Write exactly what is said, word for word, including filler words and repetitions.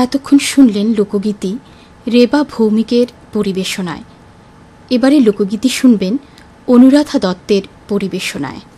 এতক্ষণ শুনলেন লোকগীতি রেবা ভৌমিকের পরিবেশনায়। এবারে লোকগীতি শুনবেন অনুরাধা দত্তের পরিবেশনায়।